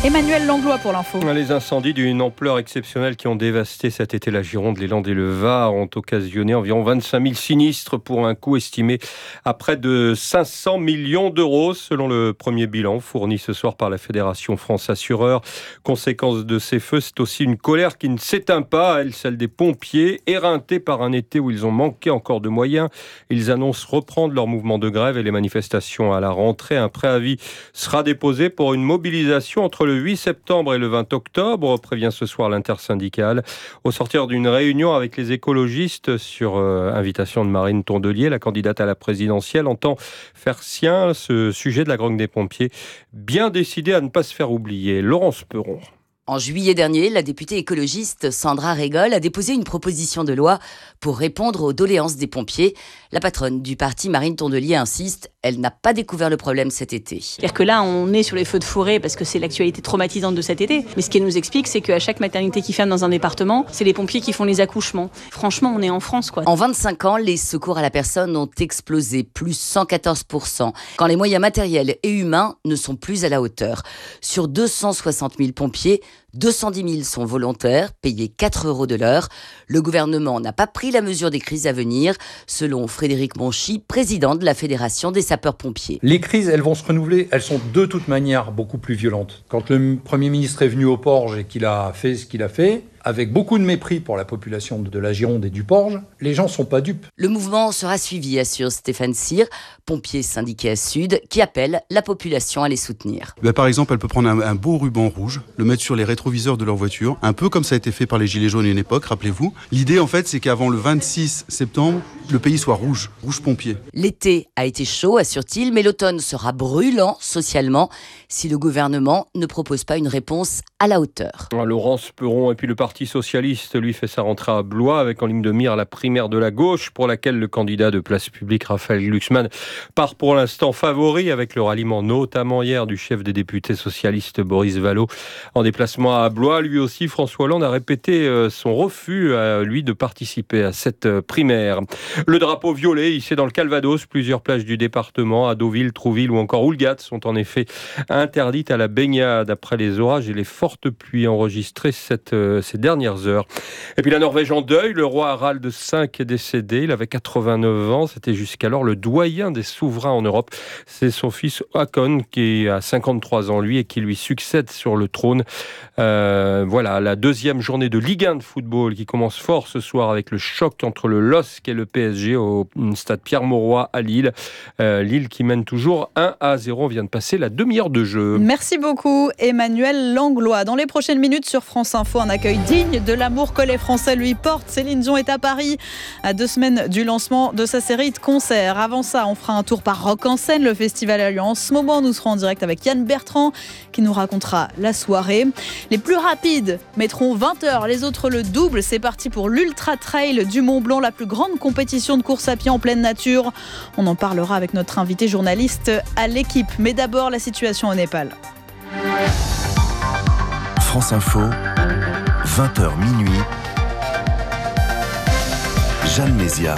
Emmanuel Langlois pour l'info. Les incendies d'une ampleur exceptionnelle qui ont dévasté cet été la Gironde, les Landes et le Var ont occasionné environ 25 000 sinistres pour un coût estimé à près de 500 millions d'euros selon le premier bilan fourni ce soir par la Fédération France Assureurs. Conséquence de ces feux, c'est aussi une colère qui ne s'éteint pas, celle des pompiers, éreintés par un été où ils ont manqué encore de moyens. Ils annoncent reprendre leur mouvement de grève et les manifestations à la rentrée. Un préavis sera déposé pour une mobilisation entre le 8 septembre et le 20 octobre, prévient ce soir l'intersyndicale. Au sortir d'une réunion avec les écologistes sur invitation de Marine Tondelier, la candidate à la présidentielle entend faire sien ce sujet de la grogne des pompiers, bien décidée à ne pas se faire oublier. Laurence Perron. En juillet dernier, la députée écologiste Sandra Régol a déposé une proposition de loi pour répondre aux doléances des pompiers. La patronne du parti, Marine Tondelier, insiste, elle n'a pas découvert le problème cet été. C'est-à-dire que là, on est sur les feux de forêt parce que c'est l'actualité traumatisante de cet été. Mais ce qu'elle nous explique, c'est qu'à chaque maternité qui ferme dans un département, c'est les pompiers qui font les accouchements. Franchement, on est en France, quoi. En 25 ans, les secours à la personne ont explosé, plus 114%, quand les moyens matériels et humains ne sont plus à la hauteur. Sur 260 000 pompiers, 210 000 sont volontaires, payés 4 € de l'heure. Le gouvernement n'a pas pris la mesure des crises à venir, selon Frédéric Monchy, président de la Fédération des sapeurs-pompiers. Les crises, elles vont se renouveler, elles sont de toute manière beaucoup plus violentes. Quand le Premier ministre est venu au Porge et qu'il a fait ce qu'il a fait, avec beaucoup de mépris pour la population de la Gironde et du Porge, les gens ne sont pas dupes. Le mouvement sera suivi, assure Stéphane Cyr, pompier syndiqué à Sud, qui appelle la population à les soutenir. Par exemple, elle peut prendre un beau ruban rouge, le mettre sur les rétroviseurs de leur voiture, un peu comme ça a été fait par les Gilets jaunes à une époque, rappelez-vous. L'idée, en fait, c'est qu'avant le 26 septembre, le pays soit rouge pompier. L'été a été chaud, assure-t-il, mais l'automne sera brûlant socialement si le gouvernement ne propose pas une réponse à la hauteur. Laurence Perron et puis le Parti socialiste, lui, fait sa rentrée à Blois avec en ligne de mire la primaire de la gauche pour laquelle le candidat de Place Publique, Raphaël Glucksmann, part pour l'instant favori avec le ralliement notamment hier du chef des députés socialistes Boris Vallaud. En déplacement à Blois, lui aussi, François Hollande a répété son refus à lui de participer à cette primaire. Le drapeau violet hissé dans le Calvados, plusieurs plages du département, à Deauville, Trouville ou encore Houlgate sont en effet interdites à la baignade après les orages et les fortes pluies enregistrées ces dernières heures. Et puis la Norvège en deuil, le roi Harald V est décédé, il avait 89 ans, c'était jusqu'alors le doyen des souverains en Europe. C'est son fils Håkon qui a 53 ans lui et qui lui succède sur le trône. Voilà, la deuxième journée de Ligue 1 de football qui commence fort ce soir avec le choc entre le LOSC et le PSG au stade Pierre-Mauroy à Lille. Lille qui mène toujours 1-0, on vient de passer la demi-heure de jeu. Merci beaucoup Emmanuel Langlois. Dans les prochaines minutes sur France Info, un accueil digne de l'amour que les Français lui portent. Céline Dion est à Paris à 2 semaines du lancement de sa série de concerts. Avant ça, on fera un tour par Rock en scène. Le festival a lieu en ce moment. Nous serons en direct avec Yann Bertrand qui nous racontera la soirée. Les plus rapides mettront 20 heures, les autres le double. C'est parti pour l'Ultra Trail du Mont Blanc, la plus grande compétition de course à pied en pleine nature. On en parlera avec notre invité journaliste à l'équipe. Mais d'abord, la situation au Népal. France Info, 20h minuit. Jeanne Mézia.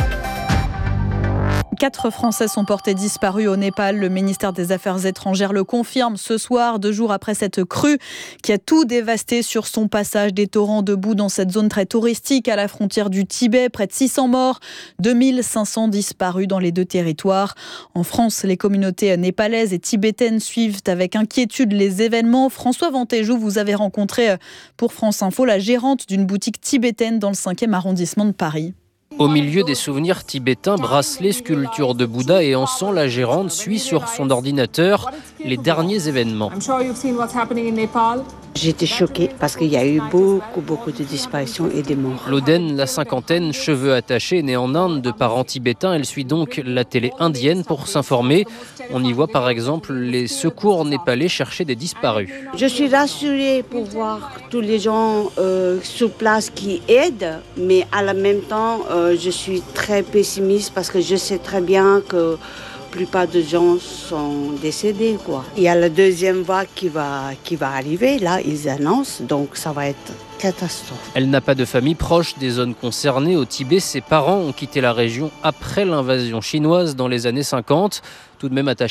4 Français sont portés disparus au Népal. Le ministère des Affaires étrangères le confirme ce soir, 2 jours après cette crue qui a tout dévasté sur son passage. Des torrents de boue dans cette zone très touristique à la frontière du Tibet. Près de 600 morts, 2500 disparus dans les 2 territoires. En France, les communautés népalaises et tibétaines suivent avec inquiétude les événements. François Vantéjou, vous avez rencontré pour France Info la gérante d'une boutique tibétaine dans le 5e arrondissement de Paris. Au milieu des souvenirs tibétains, bracelets, sculptures de Bouddha et encens, la gérante suit sur son ordinateur les derniers événements. J'étais choquée parce qu'il y a eu beaucoup de disparitions et de morts. Loden, la cinquantaine, cheveux attachés, née en Inde de parents tibétains, elle suit donc la télé indienne pour s'informer. On y voit par exemple les secours népalais chercher des disparus. Je suis rassurée pour voir tous les gens sur place qui aident, mais à la même temps, je suis très pessimiste parce que je sais très bien que la plupart des gens sont décédés, quoi. Il y a la deuxième vague qui va arriver, là, ils annoncent, donc ça va être catastrophe. Elle n'a pas de famille proche des zones concernées. Au Tibet, ses parents ont quitté la région après l'invasion chinoise dans les années 50. Tout de même attachée